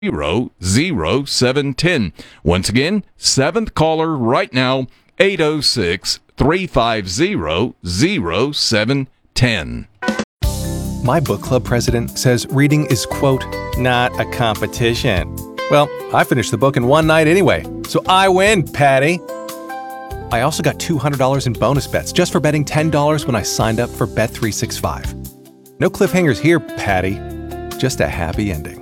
710. Once again, 7th caller right now, 806-350-0710. My book club president says reading is, quote, not a competition. Well, I finished the book in one night anyway, so I win, Patty. I also got $200 in bonus bets just for betting $10 when I signed up for Bet365. No cliffhangers here, Patty. Just a happy ending.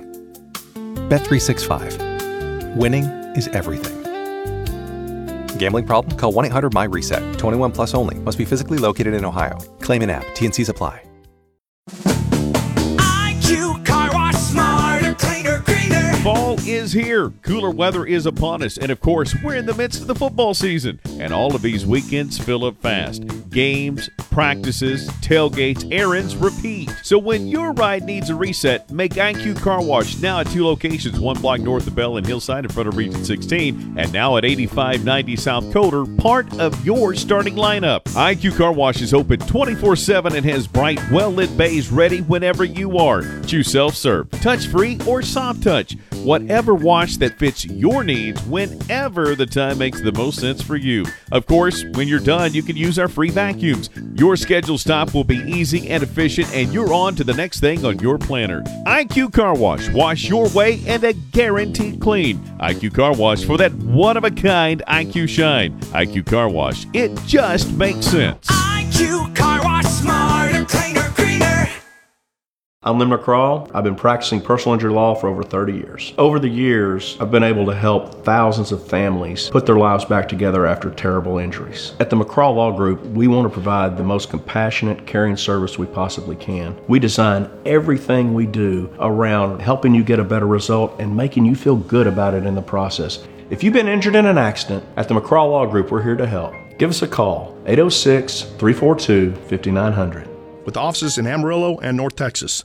Bet365. Winning is everything. Gambling problem? Call 1-800-MY-RESET. 21 plus only. Must be physically located in Ohio. Claim in app. T&Cs apply. IQ Car Wash, smarter, cleaner, greener. Fall is here. Cooler weather is upon us. And of course, we're in the midst of the football season. And all of these weekends fill up fast. Games, practices, tailgates, errands, repeat. So when your ride needs a reset, make IQ Car Wash now at 2 locations, 1 block north of Bell and Hillside in front of Region 16, and now at 8590 South Coder, part of your starting lineup. IQ Car Wash is open 24/7 and has bright, well-lit bays ready whenever you are. Choose self-serve, touch-free, or soft touch. Whatever wash that fits your needs whenever the time makes the most sense for you. Of course, when you're done, you can use our free vacuums. Your scheduled stop will be easy and efficient, and you're on to the next thing on your planner. IQ Car Wash. Wash your way and a guaranteed clean. IQ Car Wash for that one-of-a-kind IQ shine. IQ Car Wash. It just makes sense. IQ Car Wash, smarter, cleaner, greener. I'm Lynn McCraw. I've been practicing personal injury law for over 30 years. Over the years, I've been able to help thousands of families put their lives back together after terrible injuries. At the McCraw Law Group, we want to provide the most compassionate, caring service we possibly can. We design everything we do around helping you get a better result and making you feel good about it in the process. If you've been injured in an accident, at the McCraw Law Group, we're here to help. Give us a call, 806-342-5900. With offices in Amarillo and North Texas.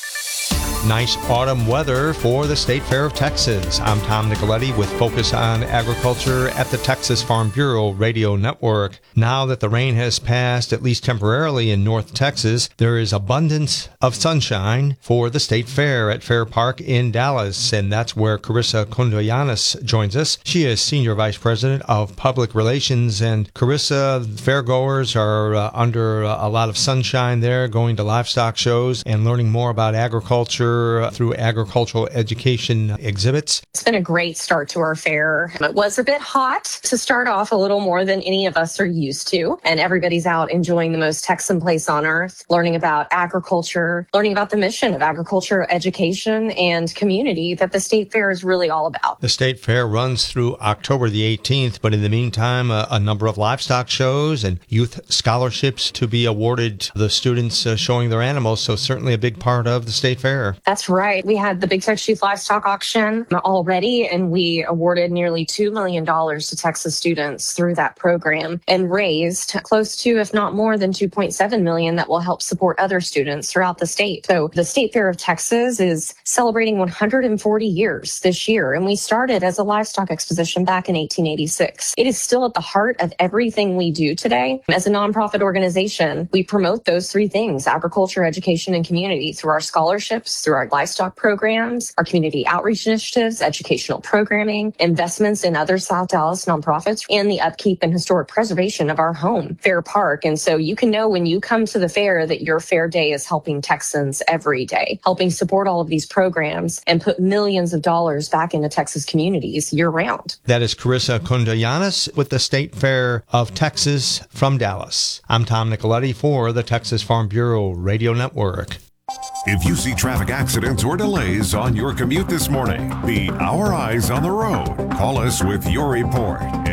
Nice autumn weather for the State Fair of Texas. I'm Tom Nicoletti with Focus on Agriculture at the Texas Farm Bureau Radio Network. Now that the rain has passed, at least temporarily in North Texas, there is abundance of sunshine for the State Fair at Fair Park in Dallas, and that's where Carissa Kondoyanis joins us. She is Senior Vice President of Public Relations, and Carissa, fairgoers are under a lot of sunshine there, going to livestock shows and learning more about agriculture through agricultural education exhibits. It's been a great start to our fair. It was a bit hot to start off, a little more than any of us are used to. And everybody's out enjoying the most Texan place on earth, learning about agriculture, learning about the mission of agriculture, education, and community that the State Fair is really all about. The State Fair runs through October the 18th, but in the meantime, a number of livestock shows and youth scholarships to be awarded to the students showing their animals. So certainly a big part of the State Fair. That's right. We had the Big Texas Youth Livestock Auction already, and we awarded nearly $2 million to Texas students through that program and raised close to, if not more than $2.7 million that will help support other students throughout the state. So the State Fair of Texas is celebrating 140 years this year, and we started as a livestock exposition back in 1886. It is still at the heart of everything we do today. As a nonprofit organization, we promote those three things: agriculture, education, and community through our scholarships, through our livestock programs, our community outreach initiatives, educational programming, investments in other South Dallas nonprofits, and the upkeep and historic preservation of our home, Fair Park. And so you can know when you come to the fair that your fair day is helping Texans every day, helping support all of these programs and put millions of dollars back into Texas communities year round. That is Carissa Kondoyanis with the State Fair of Texas from Dallas. I'm Tom Nicoletti for the Texas Farm Bureau Radio Network. If you see traffic accidents or delays on your commute this morning, be our eyes on the road. Call us with your report at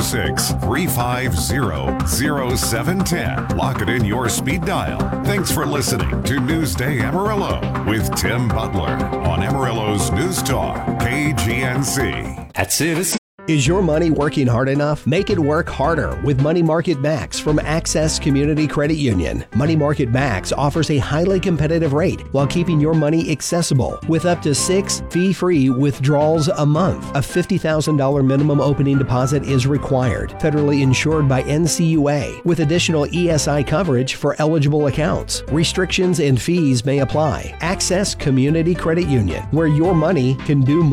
806-350-0710. Lock it in your speed dial. Thanks for listening to Newsday Amarillo with Tim Butler on Amarillo's News Talk, KGNC. That's it. Is your money working hard enough? Make it work harder with Money Market Max from Access Community Credit Union. Money Market Max offers a highly competitive rate while keeping your money accessible with up to 6 fee-free withdrawals a month. A $50,000 minimum opening deposit is required. Federally insured by NCUA with additional ESI coverage for eligible accounts. Restrictions and fees may apply. Access Community Credit Union, where your money can do more.